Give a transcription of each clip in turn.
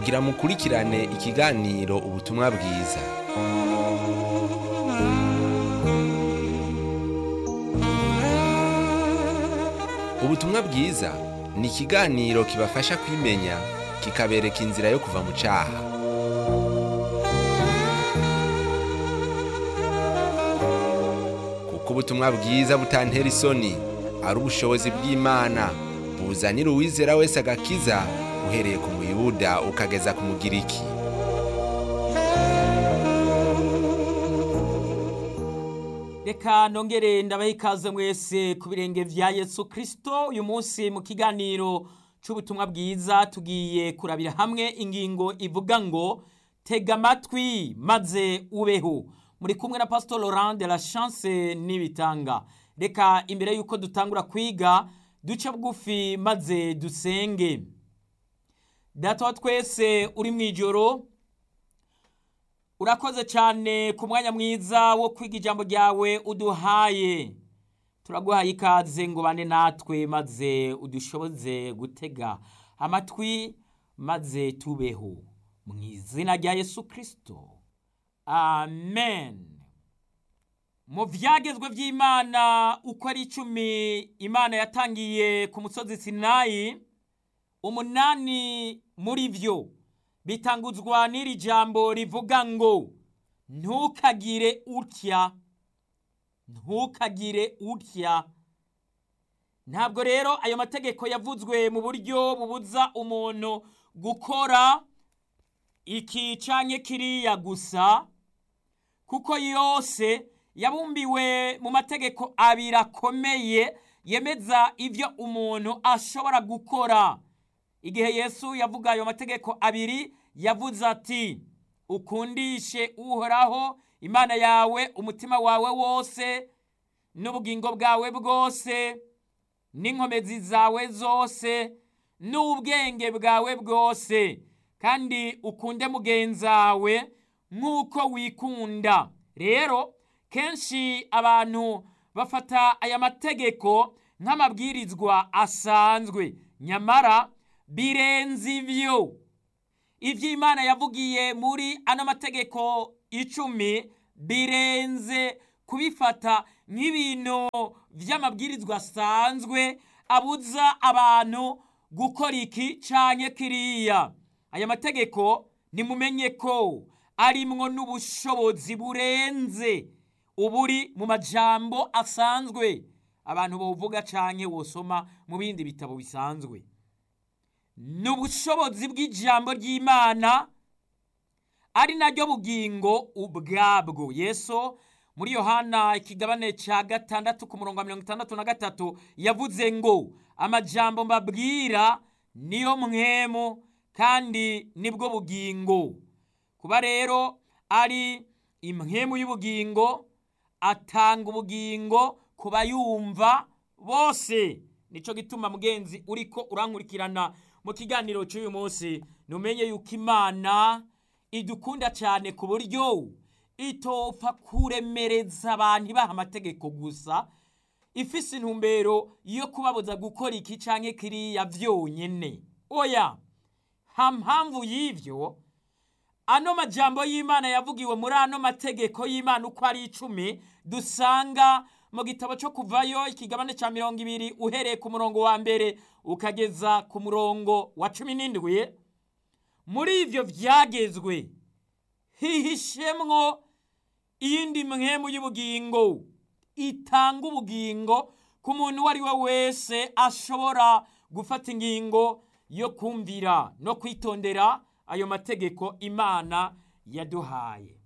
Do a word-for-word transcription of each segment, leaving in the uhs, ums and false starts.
kugira mukurikirane ikiganiro ubutumwa bwiza. Ubutumwa bwiza ni ikiganiro kibafasha kwimenya, kikabereka inzira yo kuva mu cyaha. Kuko ubutumwa bwiza butantera isoni, ari ubushobozi bw'Imana, buzanira uwizera wese agakiza, uhereye ku Muyuda ukageza ku Mugiriki. Reka nongere ndabaha ikaze mwese ku birenge vya Yesu Kristo. Uyu munsi mu kiganiro c'ubutumwa bwiza tugiye kurabira hamwe ingingo ivuga ngo tega amatwi maze ubeho. Muri kumwe na Pastor Laurent de la Chance Nibitanga. Reka imbere yuko dutangura kwiga duce bugufi maze dusenge. Data wa twese uri mwijoro, urakoze cyane ku mwanya mwiza wo kwiga ijambo ryawe uduhaye. Turaguhaye ikaze ngo bane natwe maze udushoboze gutega amatwi maze tubeho. Mu izina rya Yesu Kristo. Amen. Mu vyagezwe vy'Imana uko ari icumi Imana yatangiye ku musozi Sinayi, umunani muri vyo bitanguzwa n'iri jambo rivuga ngo ntukagire utya, ntukagire utya. Ntabwo rero ayo mategeko yavuzwe mu buryo bubuza umuntu gukora iki canke kiriya gusa, kuko yose yabumbiwe mu mategeko abiri akomeye yemeza ivyo umuntu ashobora gukora. Igihe Yesu yavuga ayo mategeko abiri, yavuze ati ukundishe Uhoraho Imana yawe umutima wawe wose n'ubugingo bwawe bwose n'inkomezi zawe zose n'ubwenge bwawe bwose, kandi ukunde mugenzawe nk'uko wikunda. Rero kenshi abantu bafata aya mategeko nk'amabwirizwa asanzwe, nyamara birenze ivyo. Ivyo Imana yavugiye muri ano mategeko icumi birenze kubifata nk'ibintu vy'amabwirizwa asanzwe abuza abantu gukora iki canke kiriya. Aya mategeko nimumenye ko arimwo n'ubushobozi burenze uburi mu majambo asanzwe abantu bovuga canke wosoma mu bindi bitabo bisanzwe. N'ubushobozi bw'ijambo ry'Imana ari naryo bugingo ubwabwo. Yesu muri Yohana ikigabane ca gatandatu ku murongo wa mirongo itandatu na gatatu yavuze ngo amajambo mbabwira niyo mpwemu kandi nibwo bugingo. Kuba rero ari impwemu y'ubugingo, atanga ubugingo ku bayumva bose. Nico gituma mugenzi uriko urankurikirana mu kiganiro cy'uyu munsi, numenye yuko Imana idukunda cyane ku buryo itopfa kuremereza abantu baha amategeko gusa, ifise intumbero yo kubabuza gukora iki canke kiriya vyonyene. Oya, hampamvu y'ivyo ano majambo y'Imana yavugiwe muri ano mategeko y'Imana uko ari icumi dusanga mu gitabo cyo Kuvayo ikigabane ca mirongo ibiri uhereye ku murongo wa mbere ukageza ku murongo wa cumi n'indwi. Muri ivyo vyagezwe hihishemwo iyindi mpwemu y'ubugingo itanga ubugingo ku muntu uwo ari we wese ashobora gufata ingingo yo kumvira no kwitondera ayo mategeko Imana yaduhaye.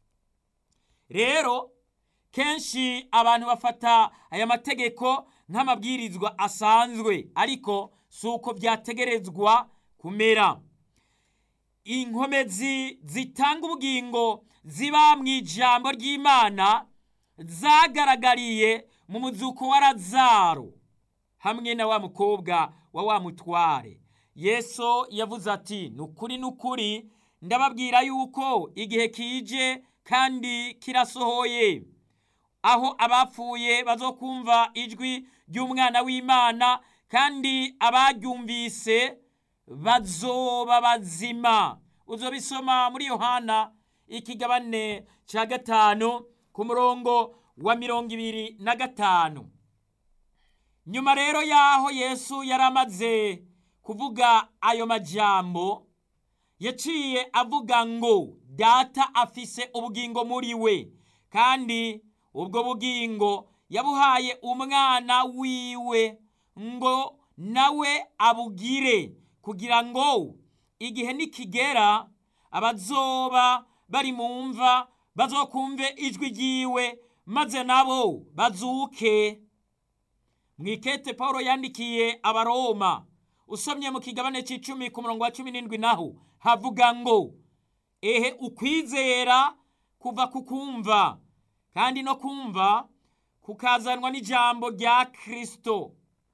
Rero kenshi abantu bafata aya mategeko nk'amabwirizwa asanzwe, ariko suko vyategerezwa kumera. Inkomezi zitanga ubugingo ziba mw'ijambo ry'Imana zagaragariye mu muzuko wa Lazaro hamwe na wa mukobwa wa wa mutware. Yesu yavuze ati nukuri nukuri ndababwira yuko igihe kije kandi kirasohoye, aho abapfuye bazokumva ijwi ry'umwana w'Imana, kandi abaryumvise bazoba bazima. Uzobisoma muri Yohana ikigabane ca gatanu ku murongo wa mirongo ibiri na gatanu. Nyuma rero yaho Yesu yaramaze kuvuga ayo majambo, yaciye avuga ngo Data afise ubugingo muri we, kandi ubwo bugingo yabuhaye umwana wiwe ngo nawe abugire, kugira ngo igihe nikigera abazoba bari mu mva bazokumve ijwi ryiwe, maze nabo bazuke. Mwikete Paulo yandikiye Abaroma, usomye mu kigabane c'icumi ku murongo wa cumi n'indwi naho havuga ngo ehe ukwizera kuva kukumva, kandi no kumva kukazanwa n'ijambo rya Kristo.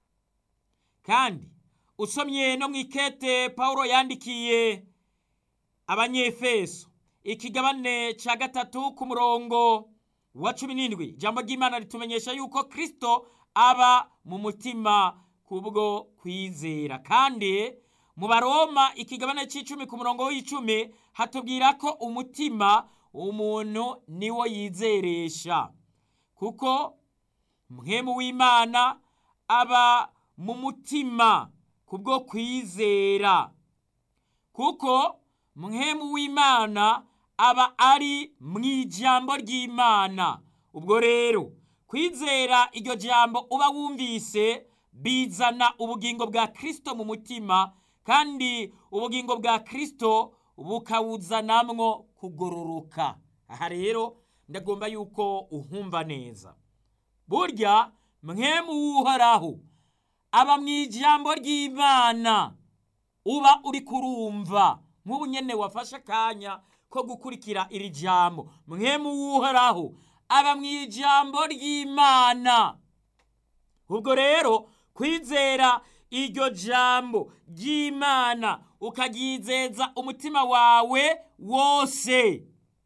Kandi usomye no mwikete Paulo yandikiye Abanyefeso ikigabane ca gatatu ku murongo wa cumi n'indwi, ijambo ry'Imana ritumenyesha yuko Kristo aba mu mutima kubwo kwizera. Kandi mu Baroma ikigabane c'icumi ku murongo w'icumi hatubwira ko umutima umuntu niwo yizeresha, kuko mpwemu w'Imana aba mu mutima kubwo kwizera, kuko mpwemu w'Imana aba ari mw'ijambo ry'Imana. Ubwo rero kwizera iryo jambo uba wumvise bizana ubugingo bwa Kristo mu mutima, kandi ubugingo bwa Kristo bukawuzanamwo kugororoka. Aha rero ndagomba yuko uhumva neza, burya mpwemu w'Uhoraho aba mw'ijambo ry'Imana uba uri kurumva. Nk'ubu nyene wafashe akanya ko gukurikira iri jambo, mpwemu w'Uhoraho aba mw'ijambo ry'Imana. Ubwo rero kwizera iryo jambo ry'Imana ukaryizeza umutima wawe wose,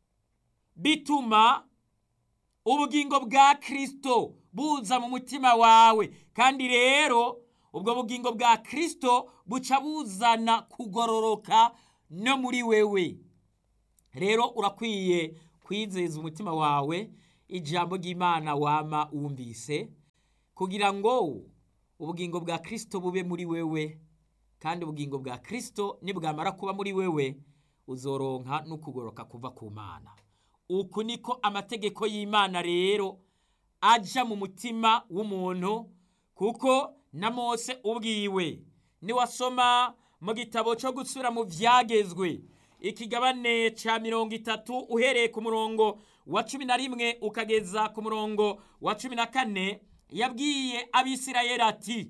bituma ubugingo bwa Kristo buza mu mutima wawe, kandi rero ubwo bugingo bwa Kristo buca buzana kugororoka no muri wewe. Rero urakwiye kwizeza umutima wawe ijambo ry'Imana wama wumvise, kugira ngo ubugingo bwa Kristo bube muri wewe, kandi ubugingo bwa Kristo nibwamara kuba muri wewe uzoronka no kugoroka kuva ku Mana. Uku niko amategeko y'Imana rero aja mu mutima w'umuntu, kuko na Mose ubwiwe niwasoma mu gitabo cyo gusura mu vyagezwe ikigabane ca mirongo itatu uhereye ku murongo wa cumi na rimwe ukageza ku murongo wa cumi na kane, yabwiye Abisirayeli ati,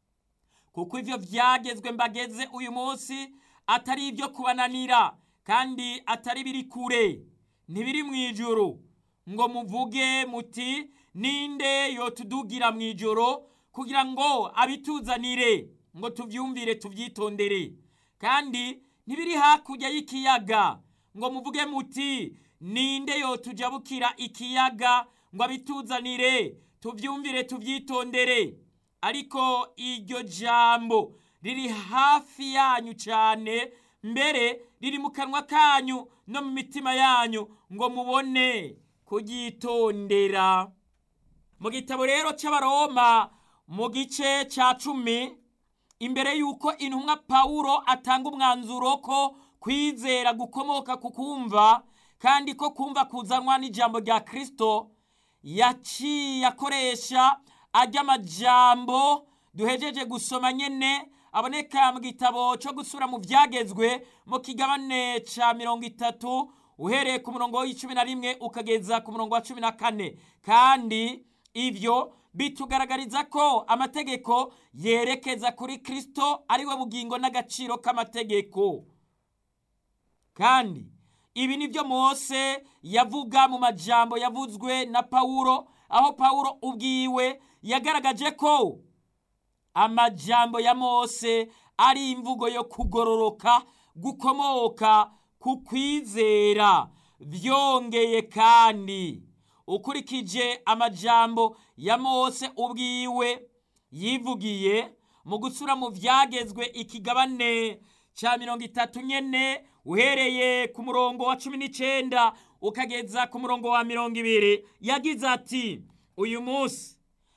kuko ivyo vyagezwe mbageze uyu munsi atari ibyo kubananira, kandi atari biri kure, ntibiri mw'ijuru, ngo muvuge muti ninde yotudugira mw'ijoro kugira ngo abituzanire ngo tuvyumvire tuvyitondere, kandi ntibiri hakurya y'ikiyaga, ngo muvuge muti ninde yotujabukira ikiyaga ngo abituzanire tuvyumvire tuvyitondere. Ariko iryo jambo riri hafi yanyu cyane, mbere riri mu kanwa kanyu no mu mitima yanyu, ngo mubone kuryitondera. Mu gitabo rero c'Abaroma mu gice ca cumi, imbere yuko intumwa Pawulo atanga umwanzuro ko kwizera gukomoka ku kumva, kandi ko kumva kuzanwa n'ijambo rya Kristo, yaciye akoresha ajya amajambo duhejeje gusoma nyene aboneka mu gitabo cyo gusura mu vyagezwe mu kigabane ca mirongo itatu uhereye ku murongo w'icumi na rimwe ukageza ku murongo wa cumi na kane. Kandi ivyo bitugaragariza ko amategeko yerekeza kuri Kristo ari we bugingo n'agaciro k'amategeko. Kandi ibi nivyo Mose yavuga mu majambo yavuzwe na Pawulo, aho Pawulo ubwiwe yagaragaje ko amajambo ya Mose ari imvugo yo kugororoka gukomoka ku kwizera. Vyongeye kandi ukurikije amajambo ya Mose ubwiwe yivugiye mu gusura mu vyagezwe ikigabane ca mirongo itatu nyene uhereye ku murongo wa cumi n'icenda ukageza ku murongo wa mirongo ibiri, yagize ati: uyu munsi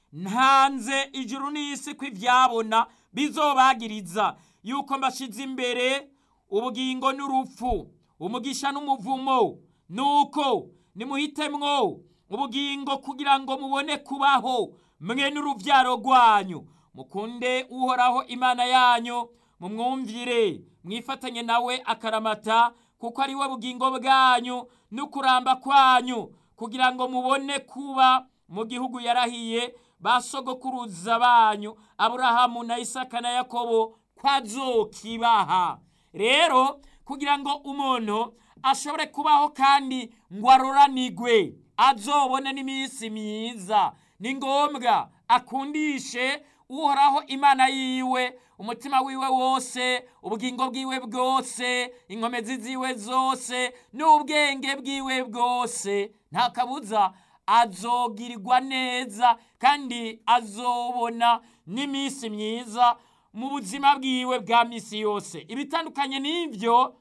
ntanze ijuru n'isi ko ivyabona bizobagiriza yuko mbashize imbere ubugingo n'urupfu, umugisha n'umuvumo, nuko nimuhitemwo ubugingo kugira ngo mubone kubaho mwe n'uruvyaro rwanyu, mukunde uhoraho imana yanyu, mumwumvire mwifatanye nawe akaramata, kuko ari we bugingo bwanyu n'ukuramba kwanyu, kugira ngo mubone kuba mu gihugu yarahiye basogokuruza banyu Aburahamu na Isaka na Yakobo kwazokibaha. Rero kugira ngo umuntu ashobore kubaho kandi ngo aroranigwe azobone n'iminsi myiza, ni ngombwa akundishe uhoraho imana yiwe umutima wiwe wose, ubugingo bwiwe bwose, inkomezi ziwe zose n'ubwenge bwiwe bwose. Nta kabuza azogirirwa neza kandi azobona n'iminsi myiza mu buzima bwiwe bwa misi yose. Ibitandukanye n'ivyo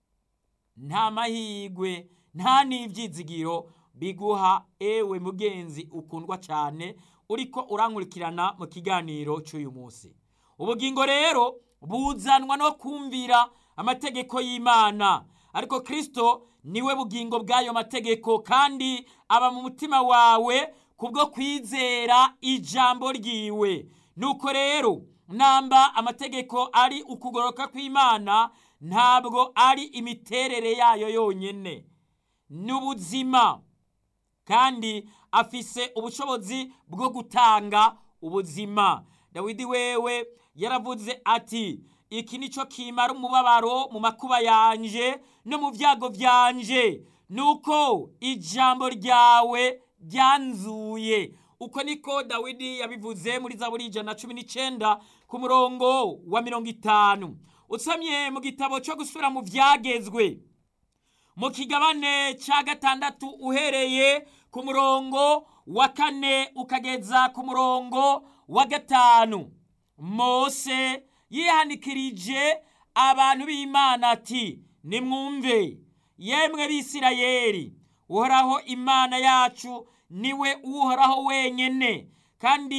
nta mahigwe, nta n'ivyizigiro biguha, ewe mugenzi ukundwa cyane uriko urankurikirana mu kiganiro cy'uyu munsi. Ubugingo rero buzanwa no kumvira amategeko y'Imana, ariko Kristo niwe bugingo bw'ayo mategeko, kandi aba mu mutima wawe kubwo kwizera ijambo ryiwe. Nuko rero namba amategeko ari ukugoroka kw'Imana, ntabwo ari imiterere yayo yonyene, n'ubuzima, kandi afise ubushobozi bwo gutanga ubuzima. Dawidi wewe yaravuze ati: iki nico kimara umubabaro mu makuba yanje no mu vyago vyanje, nuko ijambo ryawe ryanzuye. Uko niko Dawidi yabivuze muri Zaburi ijana na cumi n'icenda ku murongo wa mirongo itanu. Usamye mu gitabo cyo gusura mu vyagezwe mu kigabane ca gatandatu uhereye ku murongo wa kane ukageza ku murongo wa gatanu, Mose yihanikirije abantu b'Imana ati: nimwumve yemwe b'Isirayeli, uhoraho imana yacu niwe uhoraho wenyene, kandi